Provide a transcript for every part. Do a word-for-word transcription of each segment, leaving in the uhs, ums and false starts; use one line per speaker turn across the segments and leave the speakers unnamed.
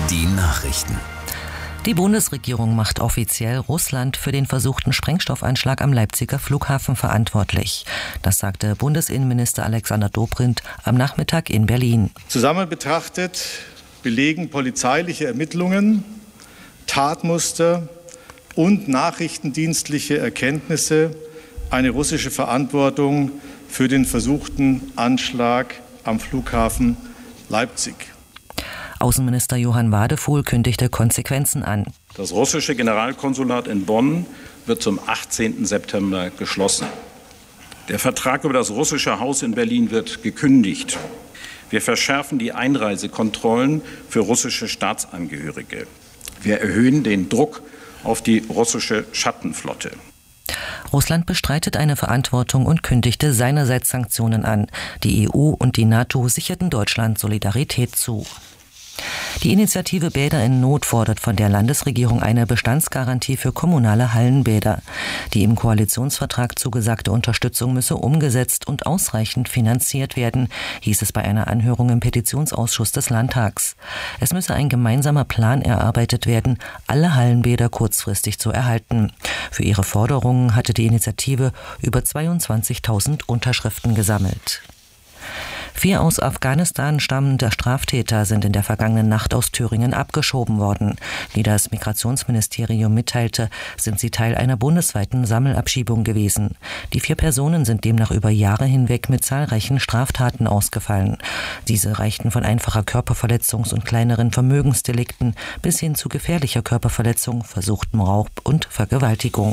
Die Nachrichten.
Die Bundesregierung macht offiziell Russland für den versuchten Sprengstoffanschlag am Leipziger Flughafen verantwortlich. Das sagte Bundesinnenminister Alexander Dobrindt am Nachmittag in Berlin.
Zusammen betrachtet belegen polizeiliche Ermittlungen, Tatmuster und nachrichtendienstliche Erkenntnisse eine russische Verantwortung für den versuchten Anschlag am Flughafen Leipzig.
Außenminister Johann Wadefuhl kündigte Konsequenzen an.
Das russische Generalkonsulat in Bonn wird zum achtzehnten September geschlossen. Der Vertrag über das russische Haus in Berlin wird gekündigt. Wir verschärfen die Einreisekontrollen für russische Staatsangehörige. Wir erhöhen den Druck auf die russische Schattenflotte.
Russland bestreitet eine Verantwortung und kündigte seinerseits Sanktionen an. Die E U und die NATO sicherten Deutschland Solidarität zu. Die Initiative Bäder in Not fordert von der Landesregierung eine Bestandsgarantie für kommunale Hallenbäder. Die im Koalitionsvertrag zugesagte Unterstützung müsse umgesetzt und ausreichend finanziert werden, hieß es bei einer Anhörung im Petitionsausschuss des Landtags. Es müsse ein gemeinsamer Plan erarbeitet werden, alle Hallenbäder kurzfristig zu erhalten. Für ihre Forderungen hatte die Initiative über zweiundzwanzigtausend Unterschriften gesammelt. Vier aus Afghanistan stammende Straftäter sind in der vergangenen Nacht aus Thüringen abgeschoben worden. Wie das Migrationsministerium mitteilte, sind sie Teil einer bundesweiten Sammelabschiebung gewesen. Die vier Personen sind demnach über Jahre hinweg mit zahlreichen Straftaten ausgefallen. Diese reichten von einfacher Körperverletzungs- und kleineren Vermögensdelikten bis hin zu gefährlicher Körperverletzung, versuchtem Raub und Vergewaltigung.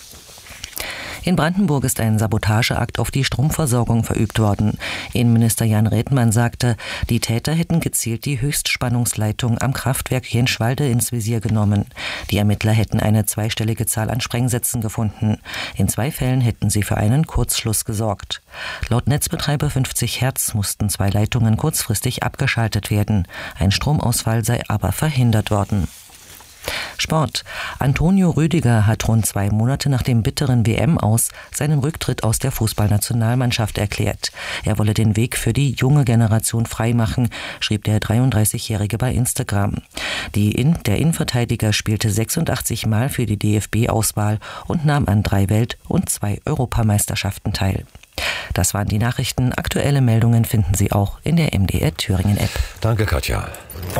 In Brandenburg ist ein Sabotageakt auf die Stromversorgung verübt worden. Innenminister Jan Redmann sagte, die Täter hätten gezielt die Höchstspannungsleitung am Kraftwerk Jenschwalde ins Visier genommen. Die Ermittler hätten eine zweistellige Zahl an Sprengsätzen gefunden. In zwei Fällen hätten sie für einen Kurzschluss gesorgt. Laut Netzbetreiber fünfzig Hertz mussten zwei Leitungen kurzfristig abgeschaltet werden. Ein Stromausfall sei aber verhindert worden. Sport. Antonio Rüdiger hat rund zwei Monate nach dem bitteren W M-Aus seinen Rücktritt aus der Fußballnationalmannschaft erklärt. Er wolle den Weg für die junge Generation freimachen, schrieb der dreiunddreißigjährige bei Instagram. Die In- der Innenverteidiger spielte sechsundachtzig Mal für die D F B-Auswahl und nahm an drei Welt- und zwei Europameisterschaften teil. Das waren die Nachrichten. Aktuelle Meldungen finden Sie auch in der M D R Thüringen-App.
Danke, Katja.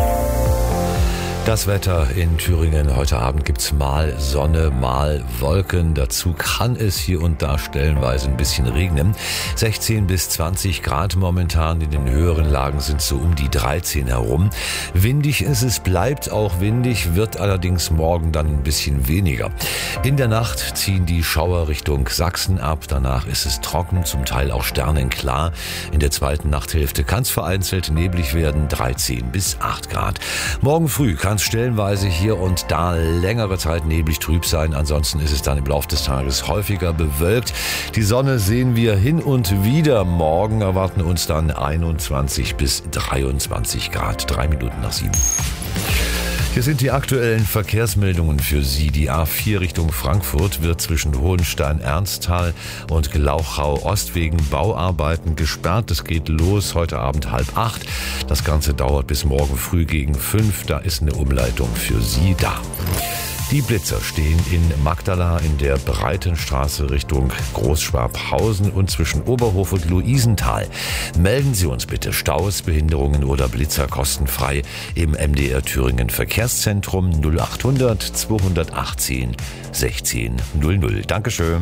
Das Wetter in Thüringen. Heute Abend gibt's mal Sonne, mal Wolken. Dazu kann es hier und da stellenweise ein bisschen regnen. sechzehn bis zwanzig Grad momentan. In den höheren Lagen sind so um die dreizehn herum. Windig ist es, bleibt auch windig, wird allerdings morgen dann ein bisschen weniger. In der Nacht ziehen die Schauer Richtung Sachsen ab. Danach ist es trocken, zum Teil auch sternenklar. In der zweiten Nachthälfte kann es vereinzelt neblig werden, dreizehn bis acht Grad. Morgen früh kann stellenweise hier und da längere Zeit neblig trüb sein. Ansonsten ist es dann im Laufe des Tages häufiger bewölkt. Die Sonne sehen wir hin und wieder. Morgen erwarten uns dann einundzwanzig bis dreiundzwanzig Grad. Drei Minuten nach sieben. Hier sind die aktuellen Verkehrsmeldungen für Sie. Die A vier Richtung Frankfurt wird zwischen Hohenstein-Ernsthal und Glauchau-Ost wegen Bauarbeiten gesperrt. Es geht los heute Abend halb acht. Das Ganze dauert bis morgen früh gegen fünf. Da ist eine Umleitung für Sie da. Die Blitzer stehen in Magdala in der Breitenstraße Richtung Großschwabhausen und zwischen Oberhof und Luisenthal. Melden Sie uns bitte Staus, Behinderungen oder Blitzer kostenfrei im M D R Thüringen Verkehrszentrum null achthundert zweihundertachtzehn sechzehn null null. Dankeschön.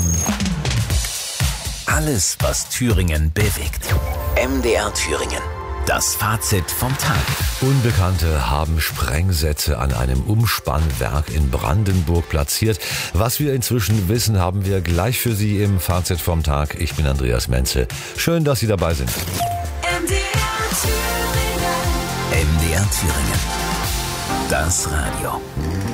Alles, was Thüringen bewegt. M D R Thüringen. Das Fazit vom Tag.
Unbekannte haben Sprengsätze an einem Umspannwerk in Brandenburg platziert. Was wir inzwischen wissen, haben wir gleich für Sie im Fazit vom Tag. Ich bin Andreas Menzel. Schön, dass Sie dabei sind.
M D R Thüringen. M D R Thüringen. Das Radio.